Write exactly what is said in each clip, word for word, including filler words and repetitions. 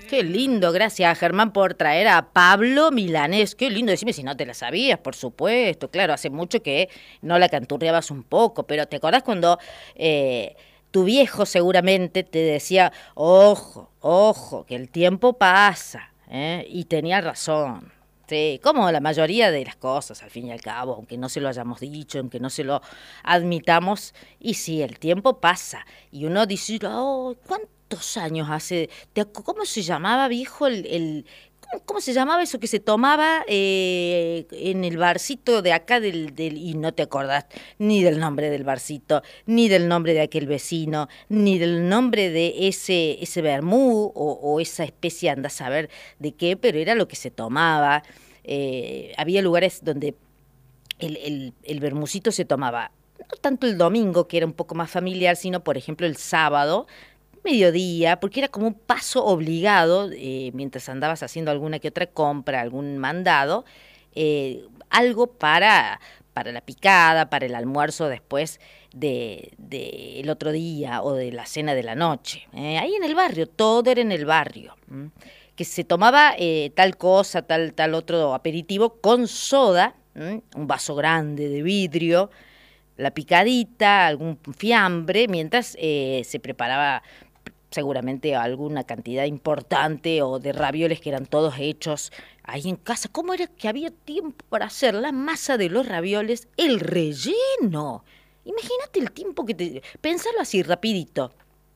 Qué lindo, gracias Germán por traer a Pablo Milanés. Qué lindo, decime si no te la sabías, por supuesto. Claro, hace mucho que no la canturreabas un poco, pero ¿te acordás cuando eh, tu viejo seguramente te decía, ojo, ojo, que el tiempo pasa, ¿eh? Y tenía razón. Sí, como la mayoría de las cosas, al fin y al cabo, aunque no se lo hayamos dicho, aunque no se lo admitamos, y sí, el tiempo pasa, y uno dice, oh, ¿cuántos años hace? ¿Te ac- ¿Cómo se llamaba, viejo, el, el- ¿cómo, cómo se llamaba eso que se tomaba eh, en el barcito de acá del, del, y no te acordás ni del nombre del barcito, ni del nombre de aquel vecino, ni del nombre de ese, ese vermú o, o esa especie, anda a saber de qué, pero era lo que se tomaba. Eh, había lugares donde el, el, el vermucito se tomaba no tanto el domingo, que era un poco más familiar, sino, por ejemplo, el sábado, mediodía, porque era como un paso obligado, eh, mientras andabas haciendo alguna que otra compra, algún mandado, eh, algo para, para la picada, para el almuerzo después de, de el otro día o de la cena de la noche. Eh, ahí en el barrio, todo era en el barrio. ¿M? Que se tomaba eh, tal cosa, tal, tal otro aperitivo con soda, ¿m? Un vaso grande de vidrio, la picadita, algún fiambre, mientras eh, se preparaba seguramente alguna cantidad importante o de ravioles que eran todos hechos ahí en casa. ¿Cómo era que había tiempo para hacer la masa de los ravioles, el relleno? Imagínate el tiempo que te... Pensarlo así, rapidito.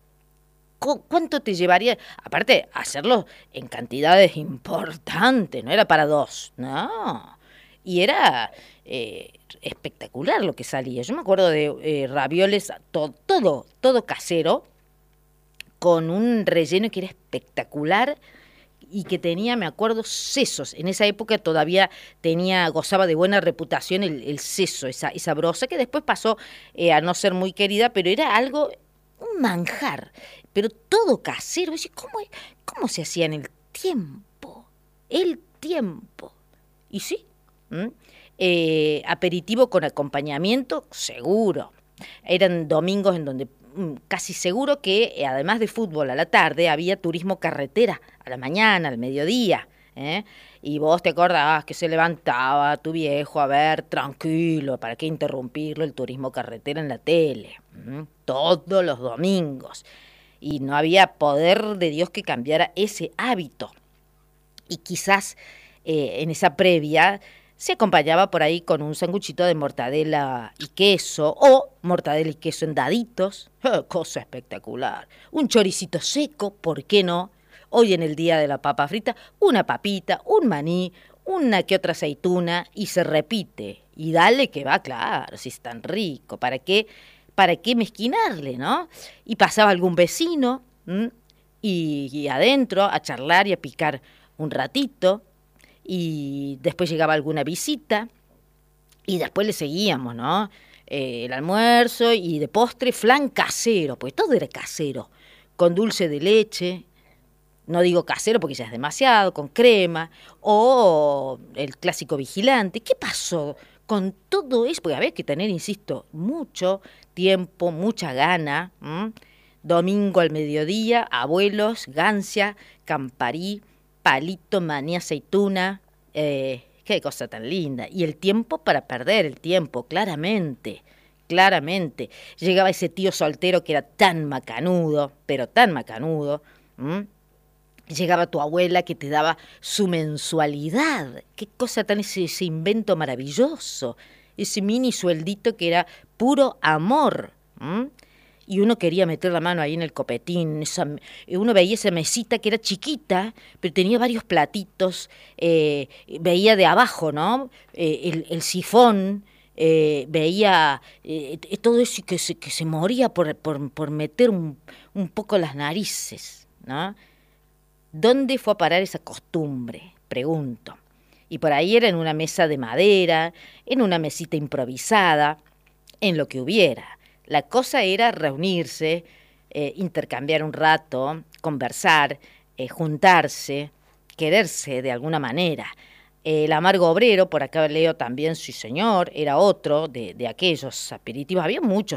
¿Cu- ¿Cuánto te llevaría? Aparte, hacerlo en cantidades importantes, no era para dos, no. Y era eh, espectacular lo que salía. Yo me acuerdo de eh, ravioles, to- todo, todo casero, con un relleno que era espectacular y que tenía, me acuerdo, sesos. En esa época todavía tenía, gozaba de buena reputación el, el seso, esa, esa brosa, que después pasó eh, a no ser muy querida, pero era algo, un manjar, pero todo casero. Oye, ¿Cómo, ¿Cómo se hacía en el tiempo? El tiempo. Y sí, ¿m? Eh, aperitivo con acompañamiento, seguro. Eran domingos en donde mm, casi seguro que, eh, además de fútbol a la tarde, había turismo carretera a la mañana, al mediodía. ¿Eh? Y vos te acordabas que se levantaba tu viejo a ver, tranquilo, ¿para qué interrumpirlo el turismo carretera en la tele? ¿M? Todos los domingos. Y no había poder de Dios que cambiara ese hábito. Y quizás eh, en esa previa se acompañaba por ahí con un sanguchito de mortadela y queso, o mortadela y queso en daditos, ¡eh, cosa espectacular! Un choricito seco, ¿por qué no? Hoy en el día de la papa frita, una papita, un maní, una que otra aceituna, y se repite. Y dale que va, claro, si es tan rico, ¿para qué, para qué mezquinarle, no? Y pasaba algún vecino, ¿m? y, y adentro a charlar y a picar un ratito, y después llegaba alguna visita, y después le seguíamos, ¿no? Eh, el almuerzo y de postre flan casero, pues todo era casero, con dulce de leche, no digo casero porque ya es demasiado, con crema, o el clásico vigilante. ¿Qué pasó con todo eso? Porque había que tener, insisto, mucho tiempo, mucha gana. ¿M? Domingo al mediodía, abuelos, gancia, camparí, palito, maní, aceituna. Eh, qué cosa tan linda. Y el tiempo para perder el tiempo, claramente. Claramente. Llegaba ese tío soltero que era tan macanudo, pero tan macanudo. ¿M? Llegaba tu abuela que te daba su mensualidad. Qué cosa tan ese, ese invento maravilloso. Ese mini sueldito que era puro amor. ¿M? Y uno quería meter la mano ahí en el copetín. Esa, uno veía esa mesita que era chiquita, pero tenía varios platitos. Eh, veía de abajo, ¿no? Eh, el, el sifón. Eh, veía eh, todo eso que se, que se moría por, por, por meter un, un poco las narices, ¿no? ¿Dónde fue a parar esa costumbre? Pregunto. Y por ahí era en una mesa de madera, en una mesita improvisada, en lo que hubiera. La cosa era reunirse, eh, intercambiar un rato, conversar, eh, juntarse, quererse de alguna manera. El amargo obrero, por acá leo también, sí señor, era otro de, de aquellos aperitivos. Había muchos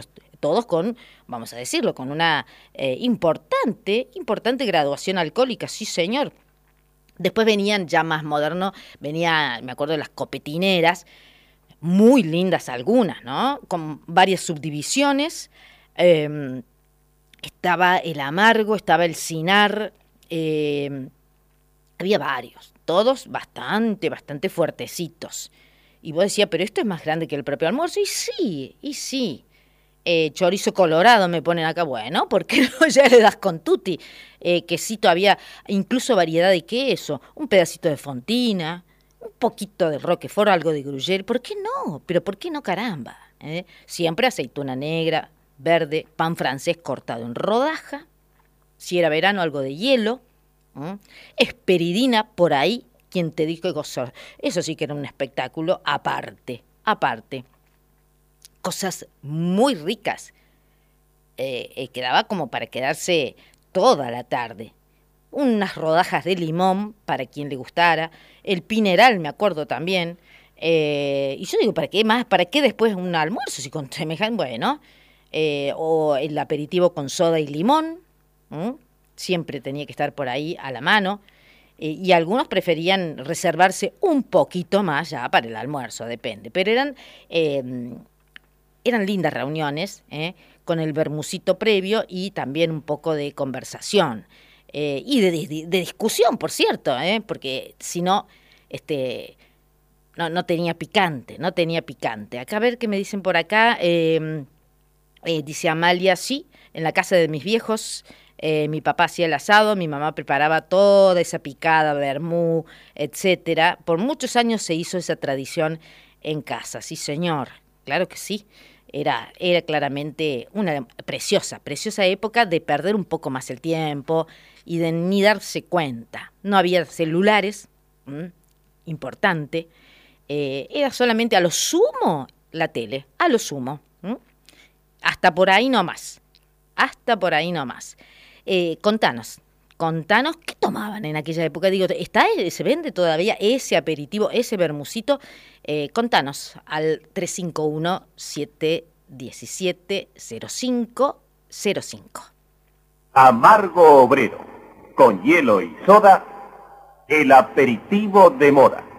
todos con, vamos a decirlo, con una eh, importante, importante graduación alcohólica, sí señor. Después venían ya más modernos, venía, me acuerdo de las copetineras, muy lindas algunas, ¿no? Con varias subdivisiones. Eh, estaba el amargo, estaba el cinar, eh, había varios, todos bastante, bastante fuertecitos. Y vos decías, pero esto es más grande que el propio almuerzo. Y sí, y sí. Eh, chorizo colorado me ponen acá, bueno, ¿por qué no? Ya le das con tutti. Eh, quesito, había incluso variedad de queso, un pedacito de fontina, un poquito de roquefort, algo de gruyère, ¿por qué no? Pero ¿por qué no, caramba? ¿Eh? Siempre aceituna negra, verde, pan francés cortado en rodaja, si era verano algo de hielo, ¿eh? Esperidina por ahí, quien te dijo que gozar. Eso sí que era un espectáculo aparte, aparte. Cosas muy ricas. Eh, eh, quedaba como para quedarse toda la tarde. Unas rodajas de limón para quien le gustara. El pineral, me acuerdo también. Eh, y yo digo, ¿para qué más? ¿Para qué después un almuerzo? Si con semejante, bueno. Eh, o el aperitivo con soda y limón. ¿Mm? Siempre tenía que estar por ahí a la mano. Eh, y algunos preferían reservarse un poquito más ya para el almuerzo, depende. Pero eran... Eh, Eran lindas reuniones, ¿eh? Con el bermucito previo y también un poco de conversación. Eh, y de, de, de discusión, por cierto, ¿eh? Porque si no, este, no, no tenía picante, no tenía picante. Acá a ver qué me dicen por acá. Eh, eh, dice Amalia, sí, en la casa de mis viejos, eh, mi papá hacía el asado, mi mamá preparaba toda esa picada, vermú, etcétera. Por muchos años se hizo esa tradición en casa, sí señor, claro que sí. Era, era claramente una preciosa, preciosa época de perder un poco más el tiempo y de ni darse cuenta. No había celulares, ¿m? Importante. Eh, era solamente a lo sumo la tele, a lo sumo. ¿M? Hasta por ahí nomás, hasta por ahí nomás. Eh, contanos, contanos qué tomaban en aquella época. Digo, ¿está, se vende todavía ese aperitivo, ese bermucito? Eh, contanos al tres cinco uno, siete uno siete, cero cinco cero cinco. Amargo Obrero, con hielo y soda, el aperitivo de moda.